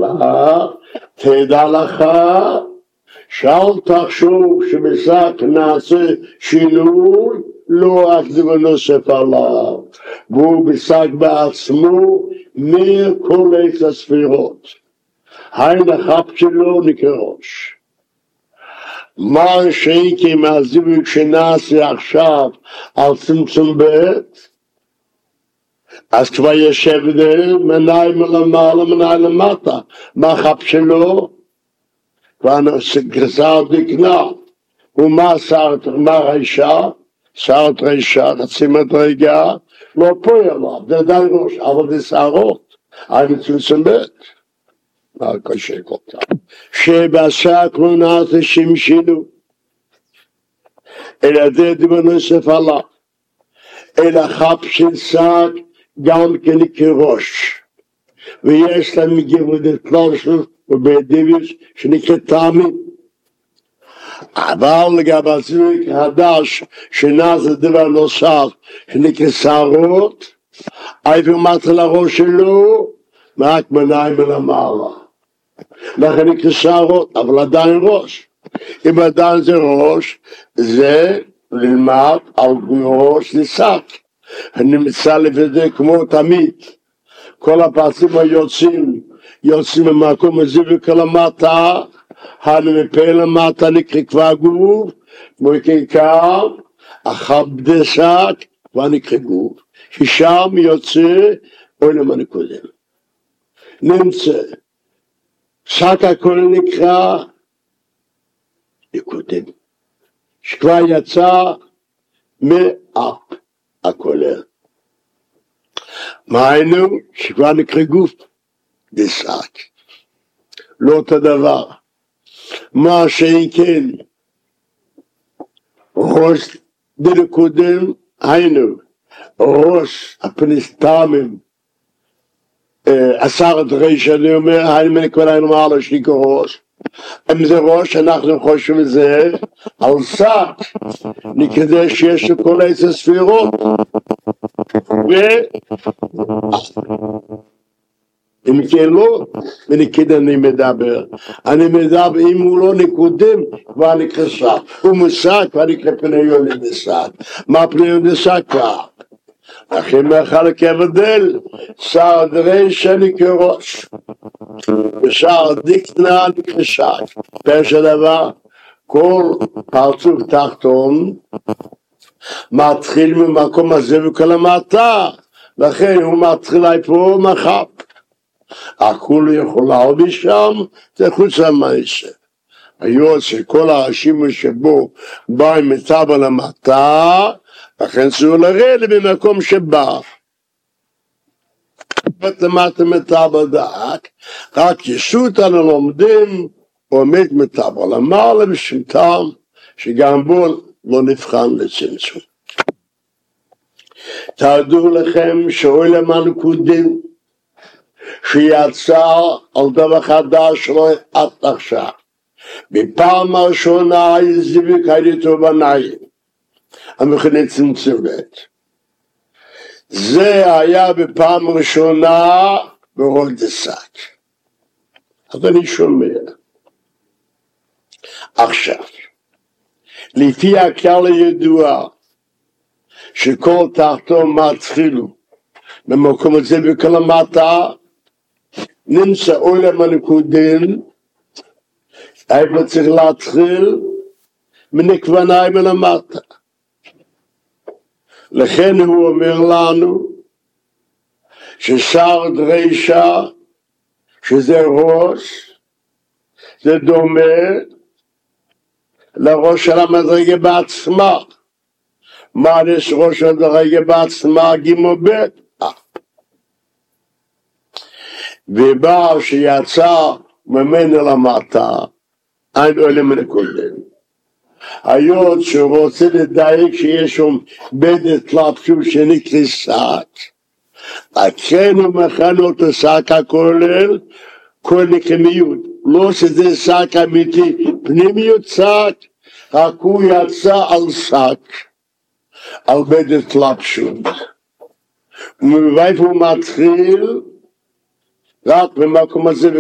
בכלל, תדע לך, שאל תחשוב שבשק נעשה שינוי, לא רק דבר נוסף עליו, והוא בשק בעצמו מכל עץ הספירות. העין החפ שלו נקרא ראש. מה שהייתי מהזיווג שנעשה עכשיו על צמצום בית, אז כבר יושב מנהי מלמעלה, מנהי למטה. מה החפ שלו? כבר גזר דקנה. ומה מה האישה? שרת רישה, חצי מדרגה, לא פועל עליו, זה עדיין ראש, אבל זה שערות, עין צמצום בית. מה קשה כל כך? שבשק לא נעשה שמשילו, אלא זה דבר נוסף עליו, אלא חפ של שק גם כן כראש, ויש להם מגיבות תלושות ובדיביש שנקרא טעמים. אבל לגבי הזיווג חדש שנעשה דבר נוסף שנקרא שערות, איפה מתחיל הראש שלו? רק מנהי מלמעלה. לכן נקרא שערות, אבל עדיין ראש. אם עדיין זה ראש, זה ללמד על ראש לשק. אני מצלף את זה כמו תמיד. כל הפרצים יוצאים ממקום הזיווג למטה, הנמפה למטה נקרא כבר גוף, וכעיקר, החב שק כבר נקרא גוף. ששם יוצא עולם הנקודם. נמצא. שק הכל נקרא נקודם. שכבר יצא מאף הכולל. מה היינו? שכבר נקרא גוף דשק. לא אותו דבר. מה שאין כן ראש דנקודם היינו ראש הפנסטמים עשרת רישה אני אומר היינו מנקוד היינו מעלה שנקרא ראש. אם זה ראש אנחנו חושבים את זה על שק נקרא שיש לכל עץ הספירות אם כן לא, ונקד אני מדבר אם הוא לא נקודם כבר נקרא שק, הוא מושק כבר נקרא פניון לדשק. מה פניון לדשק כבר? לכן מחלק הבדל, שער דרישה נקרא ראש ושער דקנה נקרא שק. פרש הדבר, כל פרצוף תחתון מתחיל ממקום הזה וכל המטה, לכן הוא מתחיל איפה מחפ. הכול יכול להביא שם, זה חוץ המעשה. היות שכל השימוש שבו בא עם מצב על המטה, לכן צריך לרדת במקום שבא. למטה מצב הדק, רק ישות אנו לומדים, עומד מצב על המעלה בשמתם, שגם בו לא נבחן לצמצום. תדעו לכם שעולם הנקודים, שיצא על דבר חדש לא עד עכשיו. בפעם הראשונה זיווג הייתו בניים, המכנה צמצום בית. זה היה בפעם הראשונה בראש דשק. אז אני שומע. עכשיו, לפי הכלל הידוע, שכל תחתון מתחילו, במקום הזה וכל המטה, נמצא עולם הנקודים, איפה צריך להתחיל מנקבנאי מלמטה. לכן הוא אומר לנו ששער דרישה, שזה ראש, זה דומה לראש של המדרגה בעצמה. מה יש ראש המדרגה בעצמה? גימו בית. ובא שיצא ממנו למטה, אין עולם הנקודים. היות שהוא רוצה לדייק שיש שם בדת לפשוב שנקרא שק, לכן הוא מכן אותו שק הכולל, כל נקמיות. לא שזה שק אמיתי, פנימיות שק, רק הוא יצא על שק, על בדת לפשוב. ומבית הוא מתחיל, רק במקום הזה